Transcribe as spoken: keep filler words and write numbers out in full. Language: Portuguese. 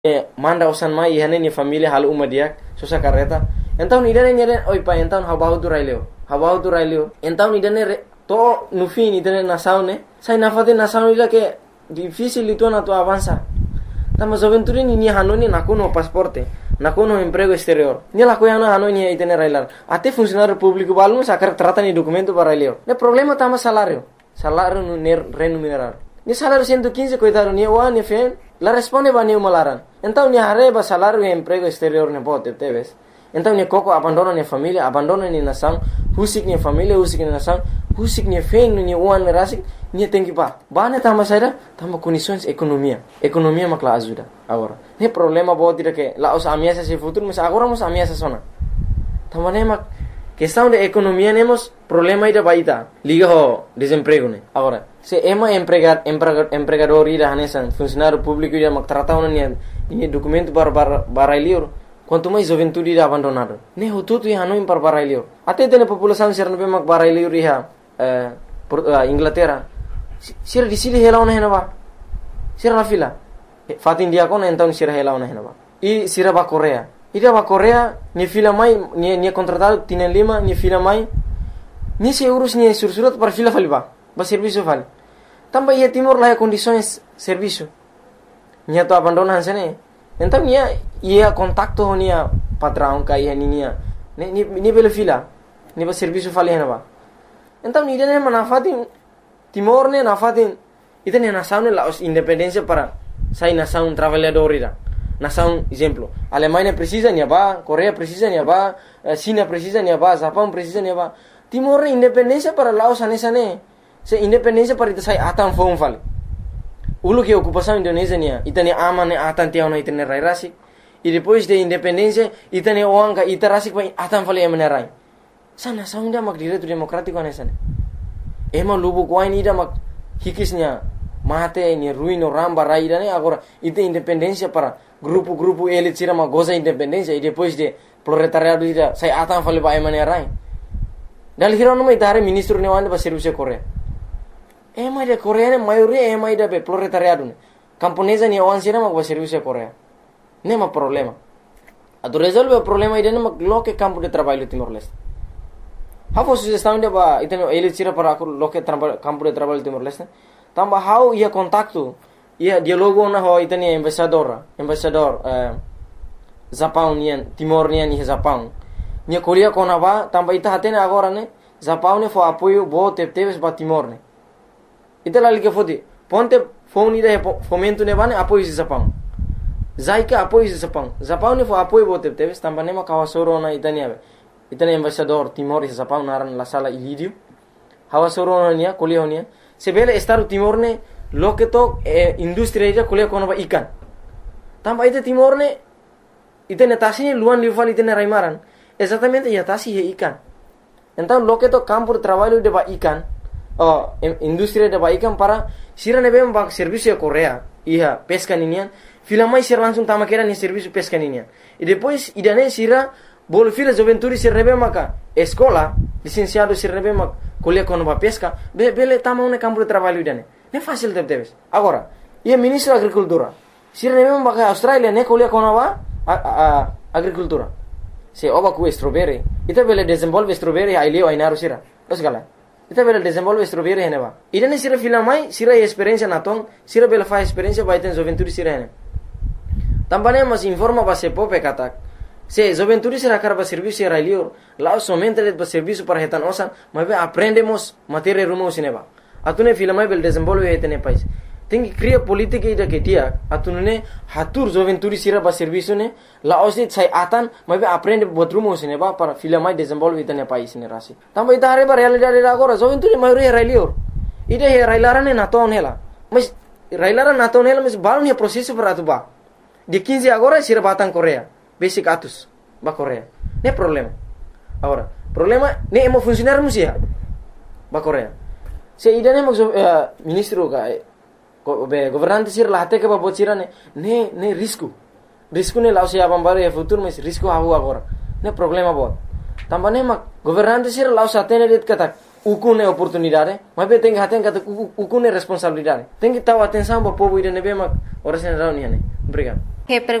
manda usan mai ihane ni família halu uma dia sosa carreta então idane ni oi pa então habahu tu raileo habahu tu raileo então idane to no fim idane na saune sai na fate na saune ila que difícil itu na tu avança tama juventude ni ni hanoni na kono pasporte na kono emprego exterior ni la coiana hanoni idane railar até funcionário público balno sacar trata ni documento para raileo ne problema tama salário salário no remunerar ni salário cento e quinze coitado ni wa ni fen la responde ba ni malaran então ni arreba salário e emprego exterior ne bote teves então ni coco abandona ni família abandona ni nação husik ni família husik ni nação husik ni fen ni wan rasik ni tem que pa bane tama saira tama condições economia economia makla ajuda agora ne problema bote que la os ameaças se futuro mas agora mos ameaças sona tama ne mak questão de economia nemos problema ida baita liga ho desemprego ne agora se ema empregar empregador ida hanesan funcionário público ida mak trata una ni ni documento bar bar barailio quanto mais juventude ida abandonado ne ho tudo ia no par barailio até tene população ser no mak barailio riha eh Inglaterra sir di sili hela ona henaba sir la fila fatin dia kon então sir hela ona henaba i sira ba Korea ida ba Korea ni fila mai ni ni contratado tienen lima ni fila mai ni se urus ni sursurat para fila faliba ba serviço fal tamba ia Timor lá condições serviço nia to abandona hansene então nia ia contacto nia patrão ka ia nia ni ni bele fila ni ba serviço fali henaba então ni dene manafatin Timor ne nafatin itene nação la independência para sai nação trabalhador ida nação exemplo Alemanha precisa nia ba Coreia precisa nia ba China precisa nia ba Japão precisa nia ba Timor independência para Laos anesane se independência para itu saya atan fong fal ulu que ocupação Indonésia nia itane amane atan tiao na itane rai rasik e depois de independência itane oanga itarasik pa atan fal emane rai sana saunda mak direito democrático anesane ema lubu kwain ida mak hikisnya mate ni ruino ramba rai ida ne agora ite independência para grupo-grupo elit sira mak goza independência e depois de proletariado ida saya atan fal pa emane rai dal hirono mai tare ministro ne wande ba serviço Korea ema ida Korea ne maioria ema ida be proletariado ne camponesa ni awan sira mak ba serviço Korea ne ma problema ado resolve o problema ida ne mak loke campo de trabalho Timor Leste hafo sugestão de ba iteno elit sira para loke campo de trabalho Timor Leste tamba how ia contacto ia dialogo na ho itani embaixador embaixador eh, Japão nian Timor nian ni Japão nia kolia kona ba tamba ita hatene agora ne Japão ne fo apoio bo tep teves ba Timor ne ita lali ke fodi ponte phone ida fomento ne bane apoio si Japão zaika apoio si Japão Japão ne fo apoio bo tep teves tamba ne ma kawasoro na ita nia ita ne embaixador Timor si Japão naran la sala ilidio hawasoro na nia kolia nia sebele estado Timor ne loketo eh, industria ida kolia kona ba ikan tamba ita Timor ne ita ne tasi luan liufal ita ne raimaran exatamente ya tasi he ikan então lo que to campo de trabalho de ba ikan oh indústria de ba ikan para sira nebem ba serviço Coreia ia pesca ninian fila mais sira langsung tama kera ni serviço pesca ninian e depois idane sira bol fila juventude sira nebem maka escola licenciado sira nebem mak kolia kono ba pesca be bele tama un campo de trabalho idane ne fácil de teves agora ia ministro agricultura sira nebem ba Australia ne kolia kono ba agricultura se oba ku strawberry ita bele desenvolve strawberry ai leo ai naru sira os gala ita bele desenvolve strawberry heneba idane sira fila mai sira experiência natong sira bele fa experiência ba iten juventude sira hene tambane mas informa ba se pope katak se juventude sira karba serviço ai leo lá somente de serviço para hetan osan mas be aprendemos matéria rumo sineba atune fila mai bele desenvolve hetene pais tem que criar política ida que dia atunune hatur juventude sira ba serviço ne la osit sai atan mas be aprende botrumo sine ba para fila mai desenvolve itane país ne rasi tamba ida hare ba realidade agora juventude maioria railior ida he railara ne naton hela mas railara naton hela mas balun he processo para atuba de quinze agora sira batan Coreia basic atus ba Coreia ne problema agora problema ne emo funcionar musia ba Coreia se ida ne mo uh, ministro ka be governante sir la hate ke ba bocira ne ne ne risco risco ne la sia bambare e futuro mas risco havu agora ne problema bot tambane ma governante sir la sa tene det kata ukune oportunidade mas be tem haten kata ukune responsabilidade tem que taw atenção ba povo ida ne be ma ora sen rauni ne obrigado Que